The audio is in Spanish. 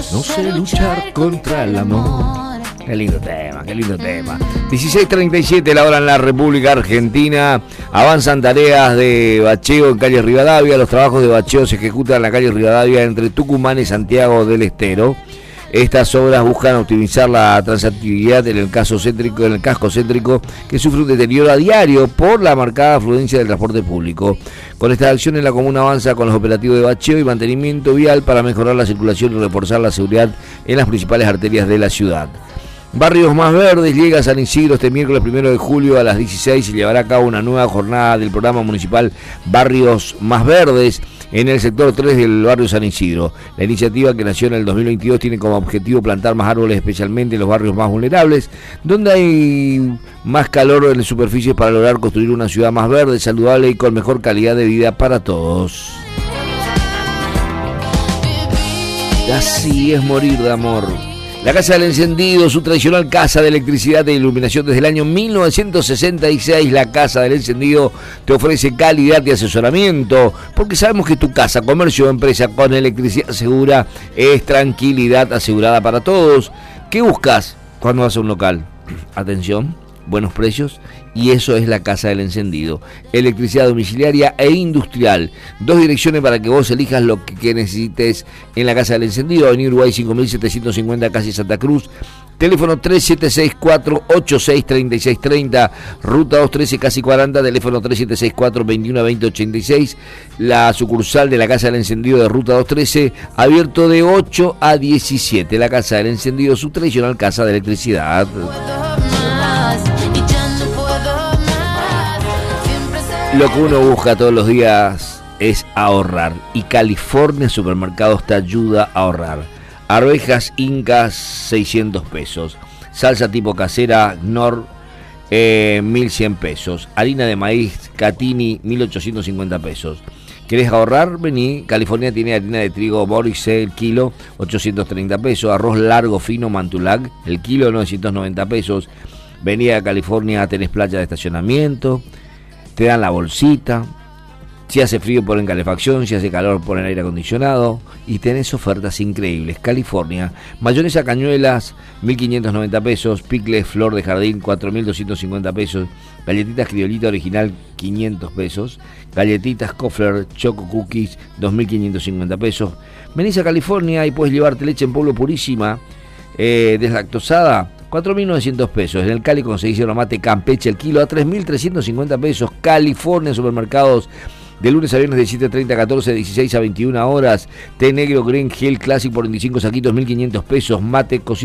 No sé luchar contra el amor. Qué lindo tema, qué lindo tema. 16:37 la hora en la República Argentina. Avanzan tareas de bacheo en calle Rivadavia. Los trabajos de bacheo se ejecutan en la calle Rivadavia entre Tucumán y Santiago del Estero. Estas obras buscan optimizar la transitabilidad en el casco céntrico que sufre un deterioro a diario por la marcada afluencia del transporte público. Con estas acciones la comuna avanza con los operativos de bacheo y mantenimiento vial para mejorar la circulación y reforzar la seguridad en las principales arterias de la ciudad. Barrios Más Verdes llega a San Isidro este miércoles 1 de julio a las 16 y se llevará a cabo una nueva jornada del programa municipal Barrios Más Verdes en el sector 3 del barrio San Isidro. La iniciativa, que nació en el 2022, tiene como objetivo plantar más árboles, especialmente en los barrios más vulnerables, donde hay más calor en las superficies, para lograr construir una ciudad más verde, saludable y con mejor calidad de vida para todos. Así es morir de amor. La Casa del Encendido, su tradicional casa de electricidad e iluminación desde el año 1966. La Casa del Encendido te ofrece calidad y asesoramiento, porque sabemos que tu casa, comercio o empresa con electricidad segura es tranquilidad asegurada para todos. ¿Qué buscas cuando vas a un local? Atención, buenos precios, y eso es la Casa del Encendido. Electricidad domiciliaria e industrial. 2 direcciones para que vos elijas lo que necesites en la Casa del Encendido. Avenida Uruguay 5750, casi Santa Cruz. Teléfono 3764-863630, ruta 213, casi 40, teléfono 3764-212086, la sucursal de la Casa del Encendido de ruta 213, abierto de 8 a 17, la Casa del Encendido, su tradicional casa de electricidad. Lo que uno busca todos los días es ahorrar, y California Supermercados te ayuda a ahorrar. Arvejas Incas, 600 pesos. Salsa tipo casera Knorr, 1.100 pesos. Harina de maíz Catini, 1.850 pesos. ¿Querés ahorrar? Vení. California tiene harina de trigo Borise, el kilo, 830 pesos. Arroz largo fino Mantulac, el kilo, 990 pesos. Vení a California, tenés playa de estacionamiento. Te dan la bolsita. Si hace frío ponen calefacción, si hace calor ponen aire acondicionado, y tenés ofertas increíbles. California, mayonesa Cañuelas, 1.590 pesos, picles Flor de Jardín, 4.250 pesos, galletitas Criolita Original, 500 pesos, galletitas Kofler Choco Cookies, 2.550 pesos. Venís a California y puedes llevarte leche en polvo purísima, deslactosada, 4.900 pesos. En el Cali conseguís yerba mate Campeche el kilo a 3.350 pesos. California Supermercados, de lunes a viernes de 7:30 a 14, de 16 a 21 horas. Té negro Green Hill Classic por 25 saquitos, 1.500 pesos. Mate cocido